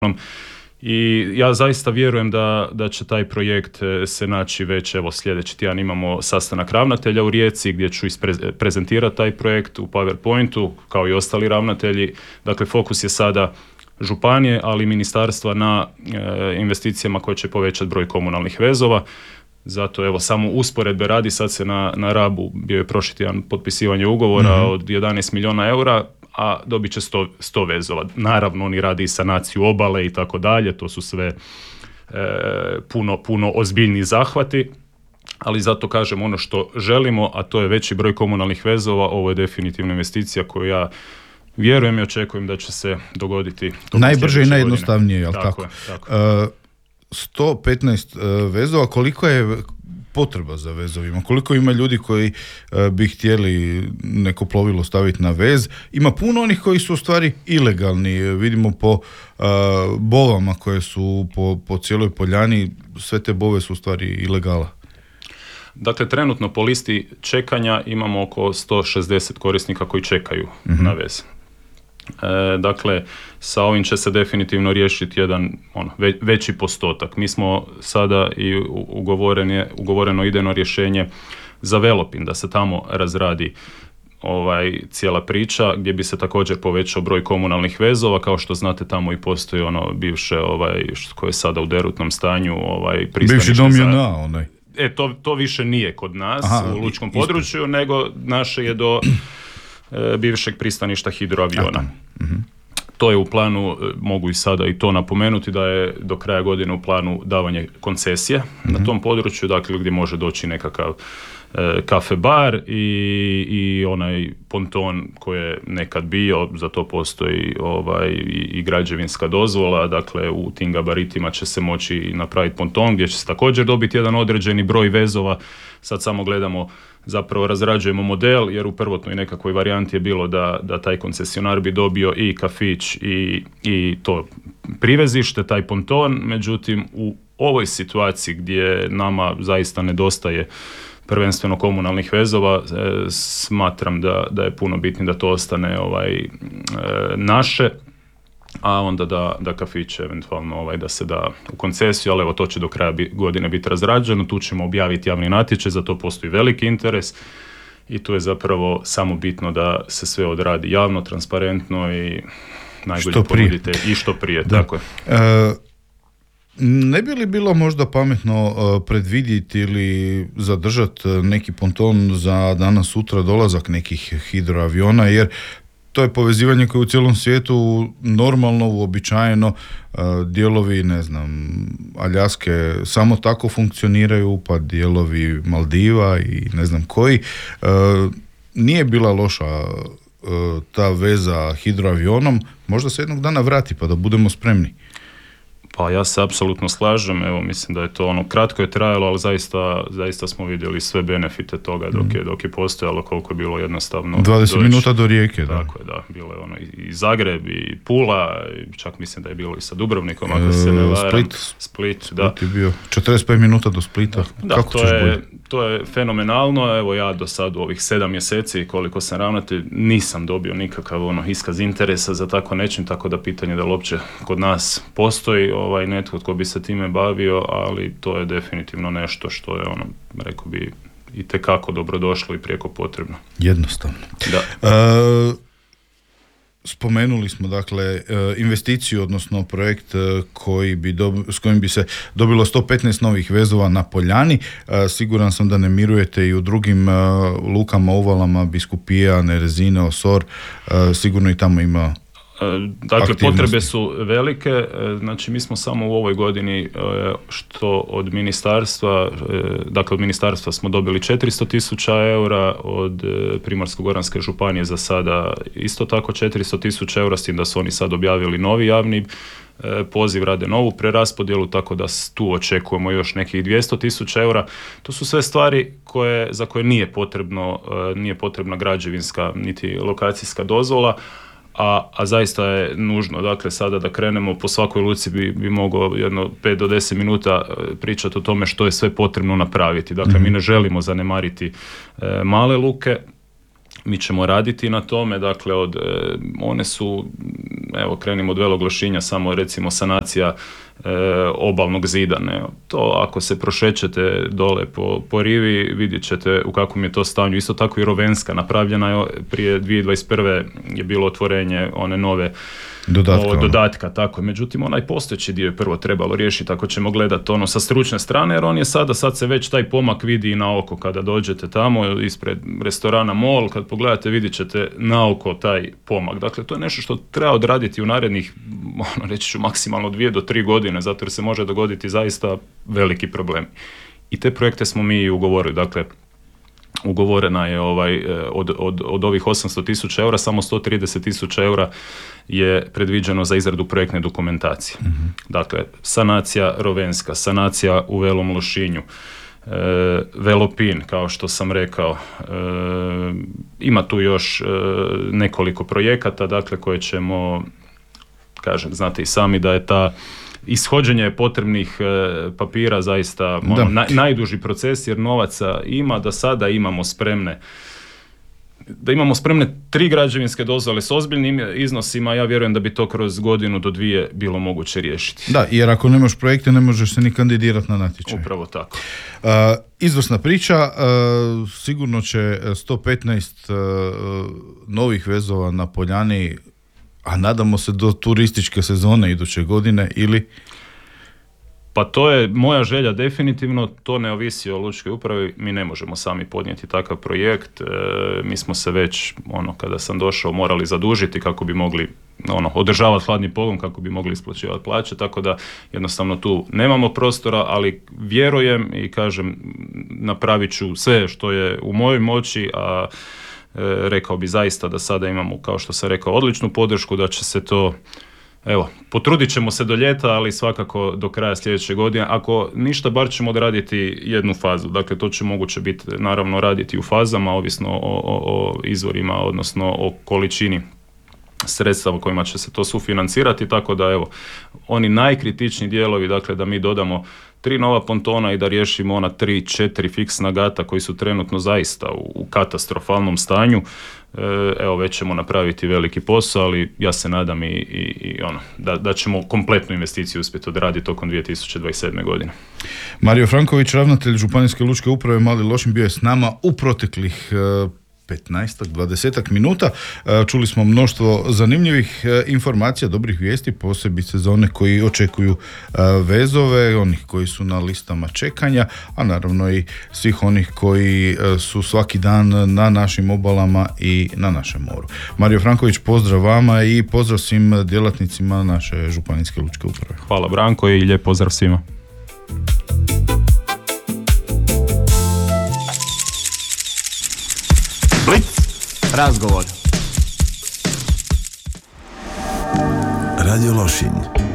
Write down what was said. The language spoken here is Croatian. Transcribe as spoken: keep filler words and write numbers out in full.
I ja zaista vjerujem da, da će taj projekt se naći već, evo sljedeći tjedan imamo sastanak ravnatelja u Rijeci gdje ću isprezentirati taj projekt u PowerPointu kao i ostali ravnatelji. Dakle, fokus je sada županije, ali i ministarstva na e, investicijama koje će povećati broj komunalnih vezova. Zato evo samo usporedbe radi, sad se na, na Rabu bio je prošli tjedan potpisivanje ugovora mm-hmm. od jedanaest milijuna eura, a dobit će sto vezova. Naravno, oni radi i sanaciju obale i tako dalje, to su sve e, puno, puno ozbiljni zahvati, ali zato kažem ono što želimo, a to je veći broj komunalnih vezova. Ovo je definitivna investicija koju ja vjerujem i očekujem da će se dogoditi. Najbrže i najjednostavnije, jel tako? Tako je, tako. Uh, sto petnaest uh, vezova, koliko je potreba za vezovima? Koliko ima ljudi koji uh, bi htjeli neko plovilo staviti na vez? Ima puno onih koji su u stvari ilegalni. Vidimo po uh, bovama koje su po, po cijeloj Poljani, sve te bove su u stvari ilegala. Dakle, trenutno po listi čekanja imamo oko sto šezdeset korisnika koji čekaju mm-hmm. na vez. E, dakle, sa ovim će se definitivno riješiti jedan ono, ve, veći postotak. Mi smo sada i ugovoreno, ugovoreno idejno rješenje za Velopin, da se tamo razradi ovaj, cijela priča, gdje bi se također povećao broj komunalnih vezova. Kao što znate, tamo i postoji ono bivše, ovaj, koje je sada u derutnom stanju, ovaj, bivši dom je na onaj. E, to, to više nije kod nas. Aha, u lučkom isto. području, nego naše je do e, bivšeg pristaništa hidroaviona. Mm-hmm. To je u planu, mogu i sada i to napomenuti, da je do kraja godine u planu davanje koncesije mm-hmm. na tom području, dakle gdje može doći nekakav e, kafe bar i, i onaj ponton koji je nekad bio, za to postoji ovaj, i, i građevinska dozvola, dakle u tim gabaritima će se moći napraviti ponton gdje će se također dobiti jedan određeni broj vezova. Sad samo gledamo, zapravo razrađujemo model, jer u prvotnoj nekakvoj varijanti je bilo da, da taj koncesionar bi dobio i kafić i, i to privezište, taj ponton, međutim u ovoj situaciji gdje nama zaista nedostaje prvenstveno komunalnih vezova, e, smatram da, da je puno bitnije da to ostane ovaj, e, naše, a onda da, da kafiće eventualno ovaj, da se da u koncesiju, ali evo to će do kraja bi, godine biti razrađeno, tu ćemo objaviti javni natječaj, za to postoji veliki interes i tu je zapravo samo bitno da se sve odradi javno, transparentno i najbolje ponudite i što prije. Da. Tako je. E, ne bi li bilo možda pametno uh, predvidjeti ili zadržati neki ponton za danas sutra dolazak nekih hidroaviona, jer to je povezivanje koje u cijelom svijetu normalno, uobičajeno, uh, dijelovi, ne znam, Aljaske samo tako funkcioniraju, pa dijelovi Maldiva i ne znam koji. Uh, nije bila loša uh, ta veza hidroavionom, možda se jednog dana vrati pa da budemo spremni. Pa ja se apsolutno slažem, evo mislim da je to ono, kratko je trajalo, ali zaista, zaista smo vidjeli sve benefite toga dok je, dok je postojalo, koliko je bilo jednostavno dvadeset doći. Minuta do Rijeke, da. Tako je, da, bilo je ono i, i Zagreb i Pula, i čak mislim da je bilo i sa Dubrovnikom, ako se ne varam. Split, Split, da. Split je bio četrdeset pet minuta do Splita, da, kako to ćeš je, bolje? To je fenomenalno, evo ja do sad u ovih sedam mjeseci koliko sam ravnatelj nisam dobio nikakav ono, iskaz interesa za tako nečim, tako da pitanje da li uopće kod nas postoji ovaj, netko tko bi se time bavio, ali to je definitivno nešto što je ono, rekao bi, i tekako dobrodošlo i prijeko potrebno. Jednostavno. Da. E, spomenuli smo dakle investiciju, odnosno projekt koji bi dob, s kojim bi se dobilo sto petnaest novih vezova na Poljani. Siguran sam da ne mirujete i u drugim lukama, uvalama, Biskupija, Nerezine, Osor, sigurno i tamo ima. Dakle, aktivnosti. Potrebe su velike, znači mi smo samo u ovoj godini što od ministarstva, dakle od ministarstva smo dobili četiristo tisuća eura, od Primorsko-goranske županije za sada isto tako četiristo tisuća eura, s tim da su oni sad objavili novi javni poziv, rade novu preraspodjelu, tako da tu očekujemo još nekih dvjesto tisuća eura. To su sve stvari koje, za koje nije potrebno, nije potrebna građevinska niti lokacijska dozvola, A, a zaista je nužno, dakle sada da krenemo, po svakoj luci bi, bi mogao jedno pet do deset minuta pričati o tome što je sve potrebno napraviti. Dakle, mm-hmm. mi ne želimo zanemariti e, male luke, Mi ćemo raditi na tome, dakle od, one su, evo krenimo od Velog Lošinja, samo recimo sanacija e, obalnog zida. Ne? To ako se prošećete dole po, po rivi, vidjet ćete u kakvom je to stanju. Isto tako i Rovenska, napravljena je prije dvije tisuće dvadeset prve je bilo otvorenje one nove Dodatka, o, dodatka, tako. Međutim, onaj postojeći dio je prvo trebalo riješiti ako ćemo gledati ono sa stručne strane, jer on je sada, sad se već taj pomak vidi i na oko kada dođete tamo ispred restorana Mol, kad pogledate vidjet ćete na oko taj pomak. Dakle, to je nešto što treba odraditi u narednih, ono, reći ću maksimalno dvije do tri godine, zato jer se može dogoditi zaista veliki problem. I te projekte smo mi ugovorili, dakle, ugovorena je ovaj, od, od, od ovih osamsto tisuća eura, samo sto trideset tisuća eura je predviđeno za izradu projektne dokumentacije. Mm-hmm. Dakle, sanacija Rovenska, sanacija u Velom Lošinju, e, Velopin, kao što sam rekao, e, ima tu još e, nekoliko projekata, dakle, koje ćemo, kažem, znate i sami da je ta ishođenje potrebnih e, papira zaista ono, na, najduži proces, jer novaca ima, da sada imamo spremne da imamo spremne tri građevinske dozvole s ozbiljnim iznosima, ja vjerujem da bi to kroz godinu do dvije bilo moguće riješiti. Da, jer ako nemaš projekte, ne možeš se ni kandidirati na natječaj. Upravo tako. Uh, izvrsna priča, uh, sigurno će sto petnaest uh, novih vezova na Poljani, a nadamo se do turističke sezone iduće godine, ili? Pa to je moja želja definitivno, to ne ovisi o lučkoj upravi, mi ne možemo sami podnijeti takav projekt, e, mi smo se već, ono, kada sam došao, morali zadužiti kako bi mogli, ono, održavati hladni pogon, kako bi mogli isplaćivati plaće, tako da jednostavno tu nemamo prostora, ali vjerujem i kažem, napravit ću sve što je u mojoj moći, a e, rekao bi zaista da sada imamo, kao što sam rekao, odličnu podršku, da će se to, evo, potrudit ćemo se do ljeta, ali svakako do kraja sljedeće godine. Ako ništa, bar ćemo odraditi jednu fazu. Dakle, to će moguće biti, naravno, raditi u fazama, ovisno o, o, o izvorima, odnosno o količini sredstava kojima će se to sufinancirati, tako da, evo, oni najkritičniji dijelovi, dakle, da mi dodamo tri nova pontona i da riješimo ona tri, četiri fiksna gata koji su trenutno zaista u, u katastrofalnom stanju. E, evo, već ćemo napraviti veliki posao, ali ja se nadam i, i, i ono, da, da ćemo kompletnu investiciju uspjeti odraditi tokom dvije tisuće dvadeset sedme. godine. Mario Franković, ravnatelj Županijske lučke uprave Mali Lošinj, bio je s nama u proteklih petnaest do dvadeset minuta. Čuli smo mnoštvo zanimljivih informacija, dobrih vijesti, posebice za one koji očekuju vezove, onih koji su na listama čekanja, a naravno i svih onih koji su svaki dan na našim obalama i na našem moru. Mario Franković, pozdrav vama i pozdrav svim djelatnicima naše Županijske lučke uprave. Hvala Branko i lijep pozdrav svima. Razgovor. Radio Lošinj.